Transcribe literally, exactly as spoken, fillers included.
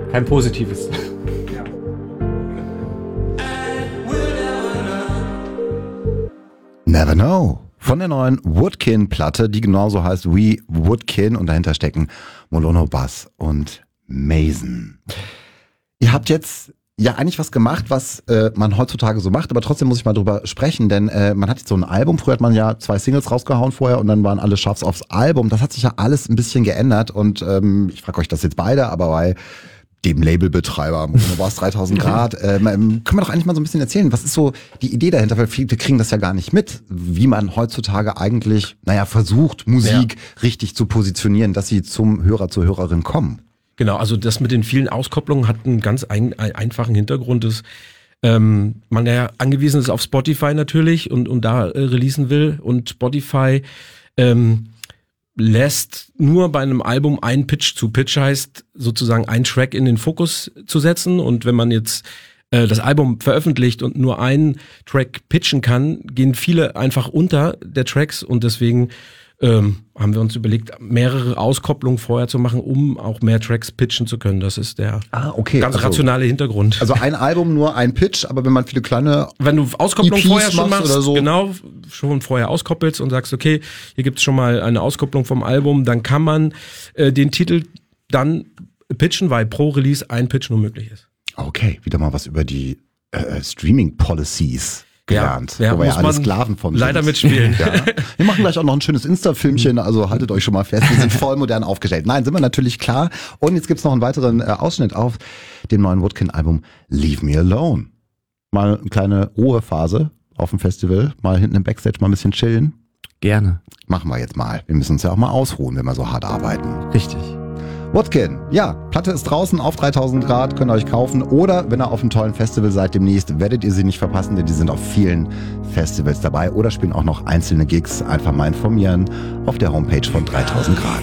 kein positives. Never Know. Von der neuen Woodkin-Platte, die genauso heißt wie Woodkin und dahinter stecken Molono Bass und Mason. Ihr habt jetzt ja eigentlich was gemacht, was äh, man heutzutage so macht, aber trotzdem muss ich mal drüber sprechen, denn äh, man hat jetzt so ein Album, früher hat man ja zwei Singles rausgehauen vorher und dann waren alle Charts aufs Album. Das hat sich ja alles ein bisschen geändert und ähm, ich frage euch das jetzt beide, aber bei dem Labelbetreiber Molono Bass dreitausend Grad, ähm, können wir doch eigentlich mal so ein bisschen erzählen, was ist so die Idee dahinter, weil viele kriegen das ja gar nicht mit, wie man heutzutage eigentlich, naja, versucht, Musik ja. richtig zu positionieren, dass sie zum Hörer, zur Hörerin kommen. Genau, also das mit den vielen Auskopplungen hat einen ganz ein, ein, einfachen Hintergrund, dass ähm, man ja angewiesen ist auf Spotify natürlich und, und da äh, releasen will und Spotify ähm, lässt nur bei einem Album einen Pitch zu. Pitch heißt sozusagen einen Track in den Fokus zu setzen und wenn man jetzt äh, das Album veröffentlicht und nur einen Track pitchen kann, gehen viele einfach unter der Tracks und deswegen ähm, haben wir uns überlegt, mehrere Auskopplungen vorher zu machen, um auch mehr Tracks pitchen zu können. Das ist der ah, okay. ganz also, rationale Hintergrund. Also ein Album, nur ein Pitch, aber wenn man viele kleine Wenn du Auskopplung E Ps vorher schon machst, oder so. genau, schon vorher auskoppelst und sagst, okay, hier gibt's schon mal eine Auskopplung vom Album, dann kann man äh, den Titel dann pitchen, weil pro Release ein Pitch nur möglich ist. Okay, wieder mal was über die äh, Streaming-Policies gelernt, ja, ja, wo wir ja alle man Sklaven von leider sind. mitspielen. Ja. Wir machen gleich auch noch ein schönes Insta-Filmchen, also haltet euch schon mal fest, wir sind voll modern aufgestellt. Nein, sind wir natürlich klar. Und jetzt gibt's noch einen weiteren äh, Ausschnitt auf dem neuen Woodkin-Album Leave Me Alone. Mal eine kleine Ruhephase auf dem Festival, mal hinten im Backstage mal ein bisschen chillen. Gerne. Machen wir jetzt mal. Wir müssen uns ja auch mal ausruhen, wenn wir so hart arbeiten. Richtig. Woodkin, ja, Platte ist draußen auf dreitausend Grad, könnt ihr euch kaufen. Oder wenn ihr auf einem tollen Festival seid demnächst, werdet ihr sie nicht verpassen, denn die sind auf vielen Festivals dabei. Oder spielen auch noch einzelne Gigs. Einfach mal informieren auf der Homepage von dreitausend Grad.